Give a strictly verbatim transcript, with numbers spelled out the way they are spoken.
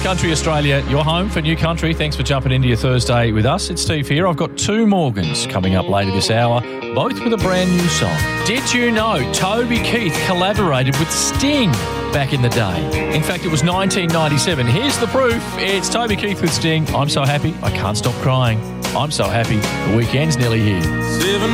Country Australia, your home for new country. Thanks for jumping into your Thursday with us. It's Steve here. I've got two Morgans coming up later this hour, both with a brand new song. Did you know Toby Keith collaborated with Sting back in the day? In fact, it was nineteen ninety-seven. Here's the proof. It's Toby Keith with Sting. I'm so happy I can't stop crying. I'm so happy the weekend's nearly here. Seven